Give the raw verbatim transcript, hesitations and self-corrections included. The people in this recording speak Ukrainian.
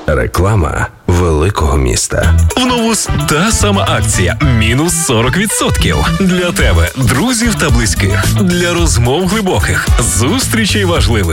Реклама великого міста. В Новус та сама акція. Мінус сорок відсотків. Для тебе, друзів та близьких. Для розмов глибоких, зустрічей важливих.